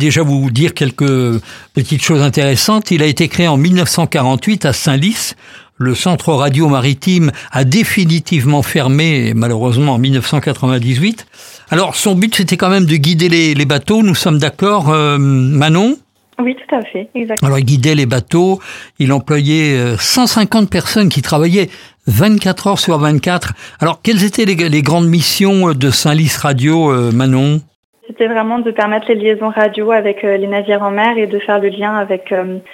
déjà vous dire quelques petites choses intéressantes. Il a été créé en 1948 à Saint-Lys. Le centre radio maritime a définitivement fermé, malheureusement, en 1998. Alors, son but, c'était quand même de guider les bateaux. Nous sommes d'accord, Manon ? Oui, tout à fait, exactement. Alors, il guidait les bateaux. Il employait 150 personnes qui travaillaient 24 heures sur 24. Alors, quelles étaient les grandes missions de Saint-Lys Radio, Manon ? C'était vraiment de permettre les liaisons radio avec les navires en mer et de faire le lien avec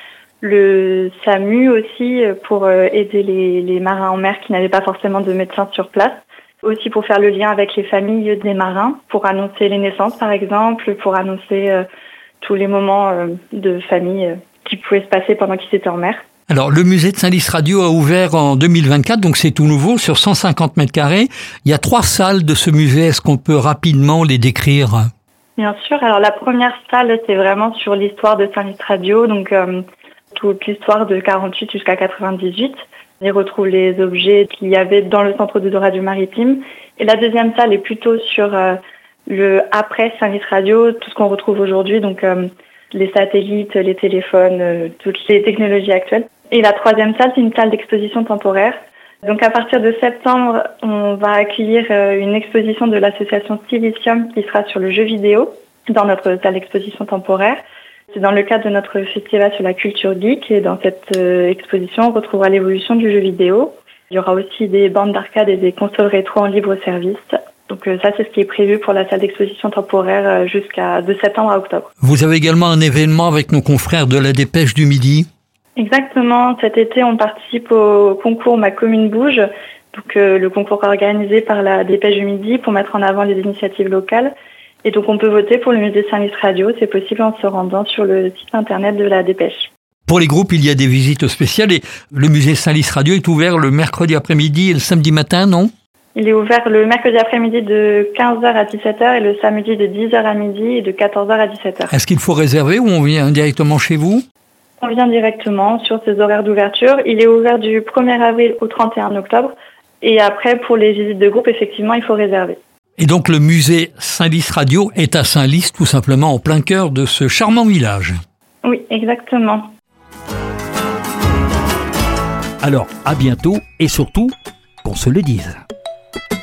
le SAMU aussi pour aider les marins en mer qui n'avaient pas forcément de médecin sur place. Aussi pour faire le lien avec les familles des marins, pour annoncer les naissances par exemple, pour annoncer tous les moments de famille qui pouvaient se passer pendant qu'ils étaient en mer. Alors, le musée de Saint-Lys Radio a ouvert en 2024, donc c'est tout nouveau, sur 150 mètres carrés. Il y a 3 salles de ce musée. Est-ce qu'on peut rapidement les décrire ? Bien sûr. Alors, la première salle, c'est vraiment sur l'histoire de Saint-Lys Radio, donc toute l'histoire de 48 jusqu'à 98. On y retrouve les objets qu'il y avait dans le centre de radio maritime. Et la deuxième salle est plutôt sur le après Saint-Lys Radio, tout ce qu'on retrouve aujourd'hui, donc les satellites, les téléphones, toutes les technologies actuelles. Et la troisième salle, c'est une salle d'exposition temporaire. Donc à partir de septembre, on va accueillir une exposition de l'association Silicium qui sera sur le jeu vidéo dans notre salle d'exposition temporaire. C'est dans le cadre de notre festival sur la culture geek et dans cette exposition, on retrouvera l'évolution du jeu vidéo. Il y aura aussi des bandes d'arcade et des consoles rétro en libre service. Donc ça, c'est ce qui est prévu pour la salle d'exposition temporaire de septembre à octobre. Vous avez également un événement avec nos confrères de la Dépêche du Midi. Exactement. Cet été, on participe au concours Ma Commune Bouge, donc le concours organisé par la Dépêche du Midi pour mettre en avant les initiatives locales. Et donc, on peut voter pour le musée Saint-Lys Radio. C'est possible en se rendant sur le site internet de la Dépêche. Pour les groupes, il y a des visites spéciales et le musée Saint-Lys Radio est ouvert le mercredi après-midi et le samedi matin, non ? Il est ouvert le mercredi après-midi de 15h à 17h et le samedi de 10h à midi et de 14h à 17h. Est-ce qu'il faut réserver ou on vient directement chez vous ? On vient directement sur ces horaires d'ouverture. Il est ouvert du 1er avril au 31 octobre. Et après, pour les visites de groupe, effectivement, il faut réserver. Et donc, le musée Saint-Lys Radio est à Saint-Lys, tout simplement en plein cœur de ce charmant village. Oui, exactement. Alors, à bientôt et surtout, qu'on se le dise.